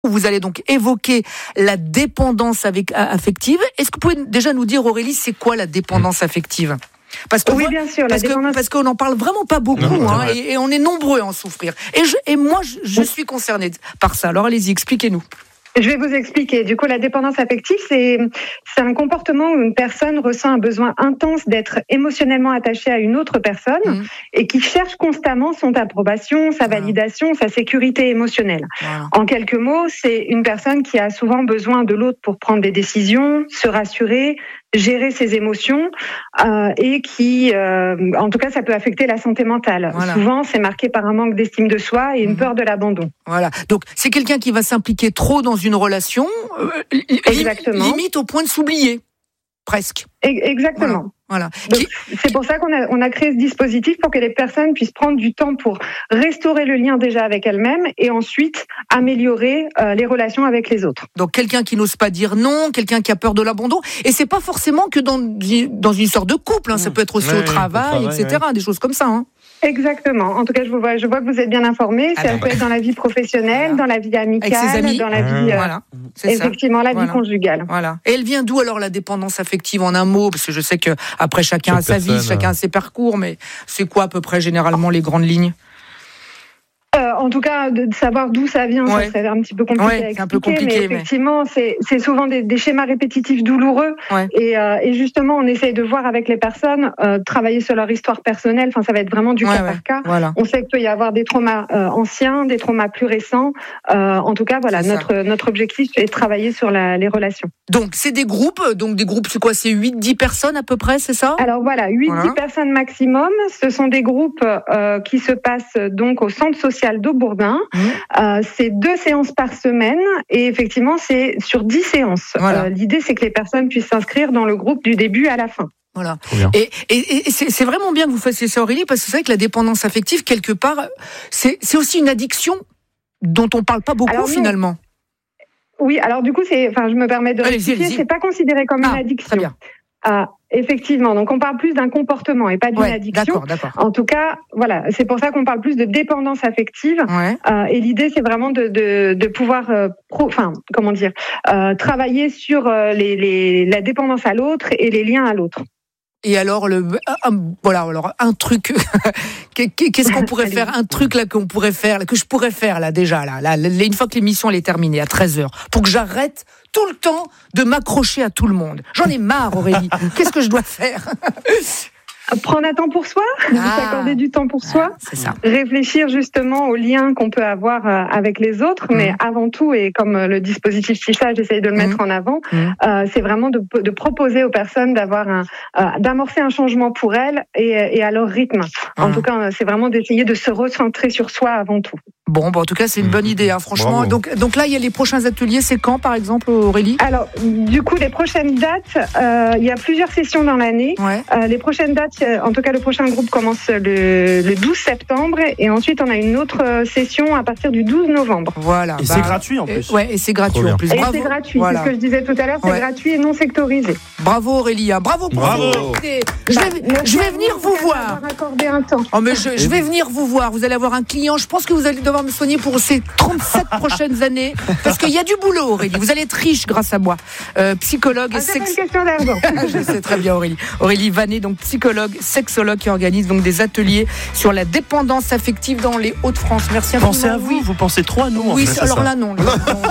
Vous allez donc évoquer la dépendance affective. Est-ce que vous pouvez déjà nous dire, Aurélie, c'est quoi la dépendance affective ? Parce que oui, bien sûr. parce qu'on n'en parle vraiment pas beaucoup, et on est nombreux à en souffrir. Et moi, je suis concernée par ça. Alors allez-y, expliquez-nous. Je vais vous expliquer. Du coup, la dépendance affective, c'est un comportement où une personne ressent un besoin intense d'être émotionnellement attachée à une autre personne et qui cherche constamment son approbation, sa validation, sa sécurité émotionnelle. En quelques mots, c'est une personne qui a souvent besoin de l'autre pour prendre des décisions, se rassurer, gérer ses émotions et qui, en tout cas, ça peut affecter la santé mentale. Souvent, c'est marqué par un manque d'estime de soi et une peur de l'abandon. Voilà. Donc, c'est quelqu'un qui va s'impliquer trop dans une relation, limite au point de s'oublier, presque. Exactement. Voilà. Donc, c'est pour ça qu'on a créé ce dispositif pour que les personnes puissent prendre du temps pour restaurer le lien déjà avec elles-mêmes et ensuite améliorer les relations avec les autres. Donc quelqu'un qui n'ose pas dire non, quelqu'un qui a peur de l'abandon, et c'est pas forcément que dans une sorte de couple, ça peut être aussi au travail, etc., des choses comme ça. Exactement. En tout cas, je vois que vous êtes bien informés. Ça peut être dans la vie professionnelle, dans la vie amicale, avec ses amis, dans la vie, effectivement, la vie conjugale. Voilà. Et elle vient d'où alors la dépendance affective en un mot ? Parce que je sais que après chacun a sa vie, chacun a ses parcours, mais c'est quoi à peu près généralement les grandes lignes ? En tout cas, de savoir d'où ça vient, ça serait un petit peu compliqué à expliquer, mais effectivement, c'est souvent des schémas répétitifs douloureux. Et justement, on essaye de voir avec les personnes, travailler sur leur histoire personnelle. Enfin, ça va être vraiment du cas par cas. On sait qu'il peut y avoir des traumas anciens, des traumas plus récents. En tout cas, voilà, notre objectif, c'est de travailler sur les relations. Donc, c'est des groupes. Donc, des groupes, c'est quoi ? C'est 8-10 personnes à peu près, c'est ça ? Alors voilà, 8-10 personnes maximum. Ce sont des groupes qui se passent donc au centre social d'Aubourdin. C'est 2 séances par semaine et effectivement, c'est sur 10 séances. L'idée, c'est que les personnes puissent s'inscrire dans le groupe du début à la fin. Voilà. Et c'est vraiment bien que vous fassiez ça, Aurélie, parce que c'est vrai que la dépendance affective, quelque part, c'est aussi une addiction dont on parle pas beaucoup finalement. Oui, alors du coup, je me permets de rectifier, c'est pas considéré comme une addiction. Très bien. Effectivement, donc on parle plus d'un comportement et pas d'une addiction. D'accord. En tout cas, voilà, c'est pour ça qu'on parle plus de dépendance affective. Et l'idée, c'est vraiment de pouvoir, travailler sur la dépendance à l'autre et les liens à l'autre. Et alors, un truc, qu'est-ce qu'on pourrait faire ? Un truc là qu'on pourrait faire, que je pourrais faire là déjà, une fois que l'émission elle est terminée à 13h, pour que j'arrête tout le temps de m'accrocher à tout le monde. J'en ai marre, Aurélie. Qu'est-ce que je dois faire ? Prendre un temps pour soi, s'accorder du temps pour soi, c'est ça. Réfléchir justement aux liens qu'on peut avoir avec les autres, mais avant tout, et comme le dispositif Chicha, j'essaye de le mettre en avant, c'est vraiment de proposer aux personnes d'amorcer un changement pour elles et à leur rythme. En tout cas, c'est vraiment d'essayer de se recentrer sur soi avant tout. Bon, en tout cas, c'est une bonne idée, franchement. Donc là, il y a les prochains ateliers. C'est quand, par exemple, Aurélie ? Alors, du coup, les prochaines dates, il y a plusieurs sessions dans l'année. Les prochaines dates, en tout cas, le prochain groupe commence le 12 septembre. Et ensuite, on a une autre session à partir du 12 novembre. Voilà. Et c'est gratuit, en plus. Et c'est gratuit, en plus. Et c'est gratuit. C'est ce que je disais tout à l'heure. C'est gratuit et non sectorisé. Bravo, Aurélie. Bravo pour vous. Je vais venir vous voir. Accorder un temps. Mais je vais venir vous voir. Vous allez avoir un client. Je pense que vous allez devoir me soigner pour ces 37 prochaines années, parce qu'il y a du boulot, Aurélie. Vous allez être riche grâce à moi. Psychologue et c'est pas une question d'argent. Je sais très bien, Aurélie. Aurélie Vanet, donc psychologue, sexologue, qui organise donc des ateliers sur la dépendance affective dans les Hauts-de-France. Merci à vous. Pensez à vous. Vous pensez trop à nous. Oui, alors là, non.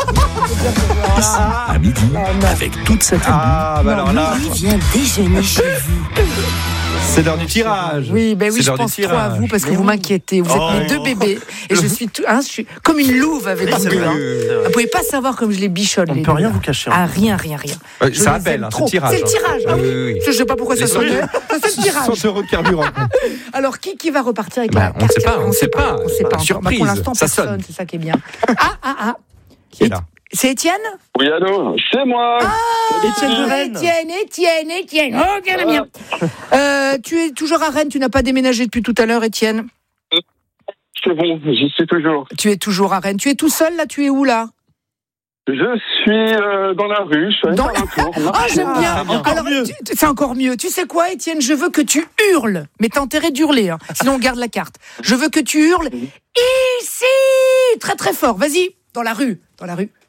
À midi, avec toute sa tribu. Alors là, vient déjeuner chez vous. C'est l'heure du tirage. Oui, je pense trop à vous parce que vous m'inquiétez. Vous êtes mes 2 bébés et je suis comme une louve avec vous. Vous ne pouvez pas savoir comme je les bichonne. On ne peut rien vous cacher. Rien. Ça appelle, c'est le tirage. C'est le tirage. Oui. Je ne sais pas pourquoi ça sonne. C'est le tirage. 100 € de carburant. Alors, qui va repartir avec la carte ? On ne sait pas. Surprise. Pour l'instant, ça personne. sonne. C'est ça qui est bien. Qui est là ? C'est Étienne ? Oui, allô, c'est moi. Étienne de Rennes. Étienne. Oh, quel bien. Tu es toujours à Rennes, tu n'as pas déménagé depuis tout à l'heure, Étienne ? C'est bon, j'y suis toujours. Tu es toujours à Rennes. Tu es tout seul, là ? Tu es où, là ? Je suis dans la rue, je suis allé faire un tour. J'aime bien. Alors, c'est encore mieux. Tu sais quoi, Étienne ? Je veux que tu hurles. Mais t'as intérêt d'hurler, sinon on garde la carte. Je veux que tu hurles ici, très très fort. Vas-y, dans la rue. Dans la rue.